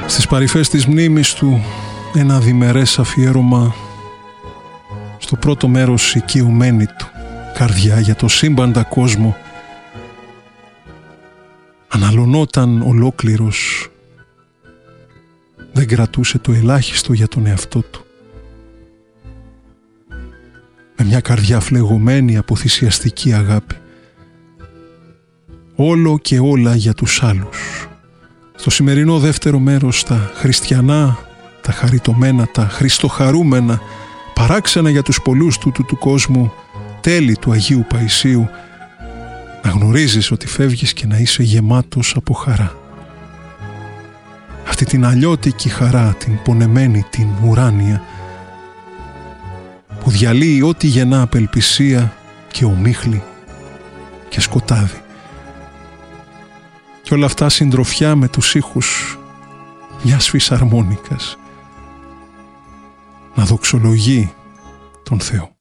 Στις παρυφές της μνήμης του ένα διμερές αφιέρωμα στο πρώτο μέρος οικειωμένη του καρδιά για το σύμπαντα κόσμο. Αναλωνόταν ολόκληρος, δεν κρατούσε το ελάχιστο για τον εαυτό του. Με μια καρδιά φλεγωμένη από θυσιαστική αγάπη. Όλο και όλα για τους άλλους. Στο σημερινό δεύτερο μέρος τα χριστιανά, τα χαριτωμένα, τα χριστοχαρούμενα, παράξενα για τους πολλούς του κόσμου, τέλη του Αγίου Παϊσίου, να γνωρίζεις ότι φεύγεις και να είσαι γεμάτος από χαρά. Αυτή την αλλιώτικη χαρά, την πονεμένη, την ουράνια, που διαλύει ό,τι γεννά απελπισία και ομίχλη και σκοτάδι. Και όλα αυτά συντροφιά με τους ήχους μιας φυσαρμόνικας να δοξολογεί τον Θεό.